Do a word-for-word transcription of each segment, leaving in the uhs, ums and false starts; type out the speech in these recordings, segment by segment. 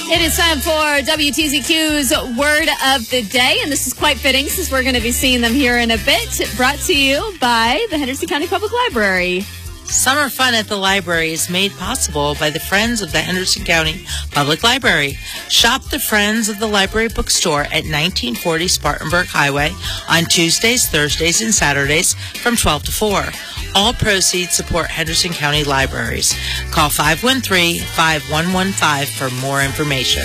It is time for W T Z Q's Word of the Day, and this is quite fitting since we're going to be seeing them here in a bit. Brought to you by the Henderson County Public Library. Summer fun at the library is made possible by the Friends of the Henderson County Public Library. Shop the Friends of the Library bookstore at nineteen forty Spartanburg Highway on Tuesdays, Thursdays, and Saturdays from twelve to four. All proceeds support Henderson County Libraries. Call five one three, five one one five for more information.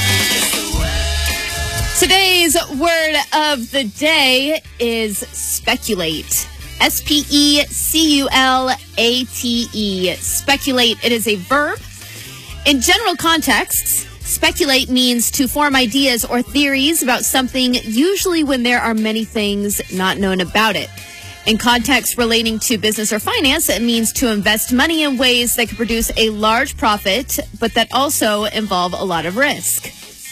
Today's word of the day is speculate. S P E C U L A T E. Speculate. It is a verb. In general contexts, speculate means to form ideas or theories about something, usually when there are many things not known about it. In context relating to business or finance, it means to invest money in ways that could produce a large profit, but that also involve a lot of risk.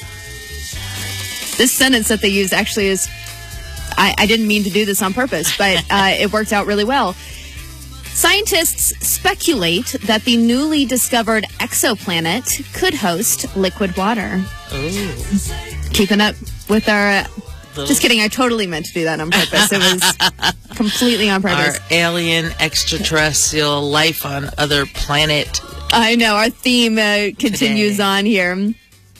This sentence that they use actually is, I, I didn't mean to do this on purpose, but uh, it worked out really well. Scientists speculate that the newly discovered exoplanet could host liquid water. Ooh. Keeping up with our... Uh, Just kidding. I totally meant to do that on purpose. It was completely on purpose. Our alien extraterrestrial life on other planet. I know. Our theme uh, continues today. on here.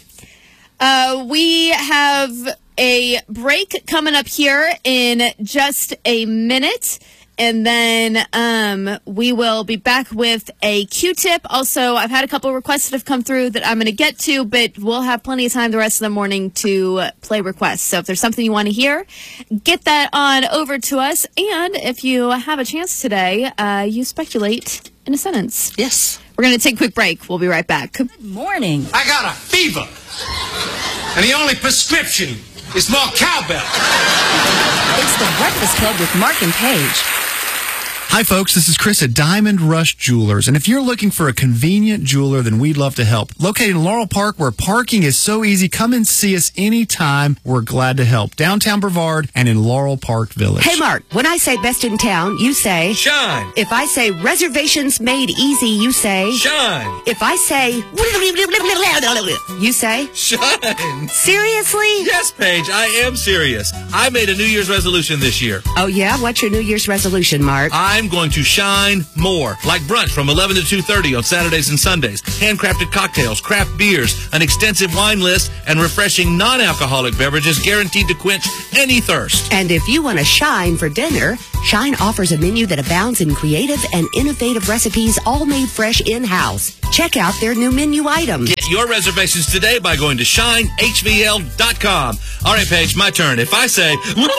Uh, we have a break coming up here in just a minute. And then um, we will be back with a Q-tip. Also, I've had a couple requests that have come through that I'm going to get to, but we'll have plenty of time the rest of the morning to play requests. So if there's something you want to hear, get that on over to us. And if you have a chance today, uh, you speculate in a sentence. Yes. We're going to take a quick break. We'll be right back. Good morning. I got a fever. And the only prescription is more cowbell. It's the Breakfast Club with Mark and Paige. Hi, folks. This is Chris at Diamond Rush Jewelers. And if you're looking for a convenient jeweler, then we'd love to help. Located in Laurel Park, where parking is so easy, come and see us anytime. We're glad to help. Downtown Brevard and in Laurel Park Village. Hey, Mark, when I say best in town, you say... Shine. If I say reservations made easy, you say... Shine. If I say... You say... Shine. Seriously? Yes, Paige, I am serious. I made a New Year's resolution this year. Oh, yeah? What's your New Year's resolution, Mark? I'm going to shine more. Like brunch from eleven to two thirty on Saturdays and Sundays. Handcrafted cocktails, craft beers, an extensive wine list, and refreshing non-alcoholic beverages guaranteed to quench any thirst. And if you want to shine for dinner, Shine offers a menu that abounds in creative and innovative recipes, all made fresh in-house. Check out their new menu items. Get your reservations today by going to shine h v l dot com. All right, Paige, my turn. If I say,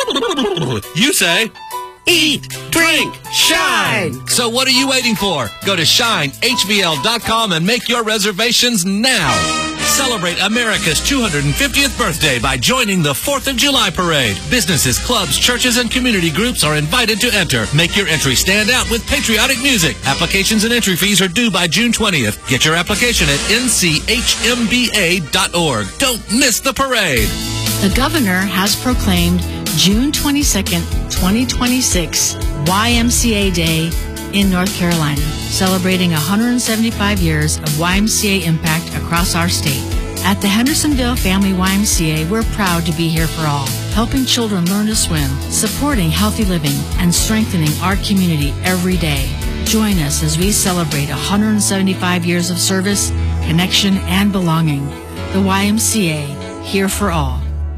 you say... Eat, drink, shine. So what are you waiting for? Go to shine h v l dot com and make your reservations now. Celebrate America's two hundred fiftieth birthday by joining the fourth of July parade. Businesses, clubs, churches, and community groups are invited to enter. Make your entry stand out with patriotic music. Applications and entry fees are due by June twentieth. Get your application at n c h m b a dot org. Don't miss the parade. The governor has proclaimed June twenty-second, twenty twenty-six, Y M C A Day in North Carolina, celebrating one hundred seventy-five years of Y M C A impact across our state. At the Hendersonville Family Y M C A, we're proud to be here for all, helping children learn to swim, supporting healthy living, and strengthening our community every day. Join us as we celebrate one hundred seventy-five years of service, connection, and belonging. The Y M C A, here for all.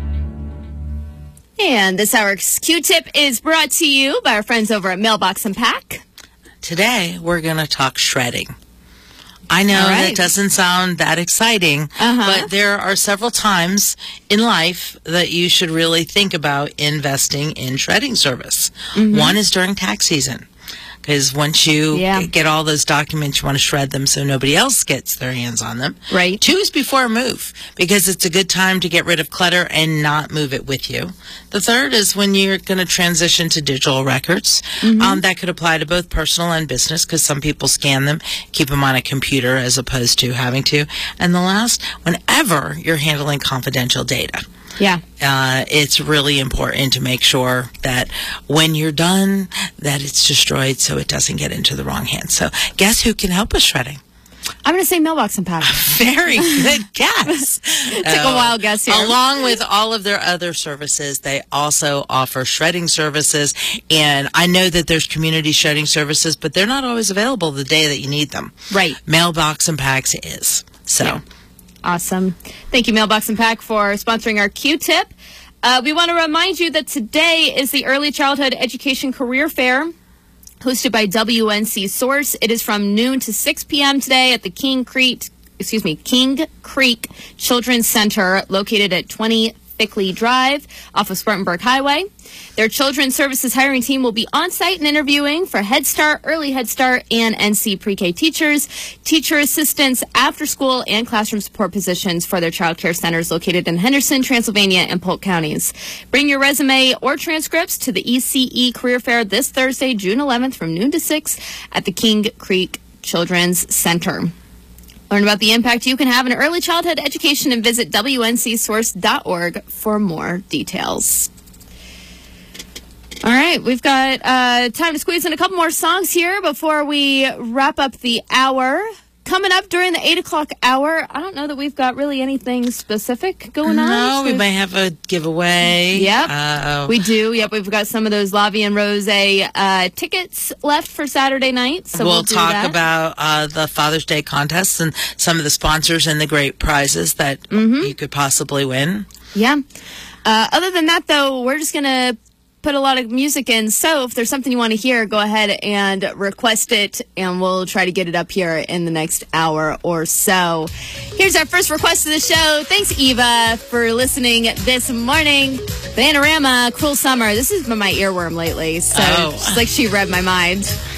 And this hour's Q-tip is brought to you by our friends over at Mailbox and Pack. Today, we're going to talk shredding. I know right. that doesn't sound that exciting, Uh-huh. but there are several times in life that you should really think about investing in shredding service. Mm-hmm. One is during tax season. Because once you Yeah. get all those documents, you want to shred them so nobody else gets their hands on them. Right. Two is before a move, because it's a good time to get rid of clutter and not move it with you. The third is when you're going to transition to digital records. Mm-hmm. Um, that could apply to both personal and business, because some people scan them, keep them on a computer as opposed to having to. And the last, whenever you're handling confidential data. Yeah. Uh, it's really important to make sure that when you're done, that it's destroyed so it doesn't get into the wrong hands. So guess who can help with shredding? I'm going to say mailbox and pack. Very good guess. Took a wild guess here. Along with all of their other services, they also offer shredding services. And I know that there's community shredding services, but they're not always available the day that you need them. Right. Mailbox and Packs is. So. Yeah. Awesome. Thank you, Mailbox and Pack, for sponsoring our Q-Tip. Uh, we want to remind you that today is the Early Childhood Education Career Fair, hosted by W N C Source. It is from noon to six p.m. today at the King Creek, excuse me, King Creek Children's Center, located at twenty Bickley Drive off of Spartanburg Highway. Their children's services hiring team will be on site and interviewing for Head Start, Early Head Start, and N C Pre-K teachers, teacher assistants, after school, and classroom support positions for their child care centers located in Henderson, Transylvania, and Polk counties. Bring your resume or transcripts to the E C E Career Fair this Thursday, June eleventh, from noon to six at the King Creek Children's Center. Learn about the impact you can have in early childhood education and visit W N C source dot org for more details. All right, we've got uh, time to squeeze in a couple more songs here before we wrap up the hour. Coming up during the eight o'clock hour, I don't know that we've got really anything specific going on. No, So we may have a giveaway. Yep, Uh, we do. Yep, we've got some of those Lavi and Rose uh, tickets left for Saturday night. So we'll, we'll do talk that. about uh, the Father's Day contests and some of the sponsors and the great prizes that Mm-hmm. you could possibly win. Yeah. Uh, other than that, though, we're just going to put a lot of music in. So if there's something you want to hear, go ahead and request it, and we'll try to get it up here in the next hour or so. Here's our first request of the show. Thanks, Eva, for listening this morning. Bananarama, Cruel Summer. This has been my earworm lately, so Oh. it's like she read my mind.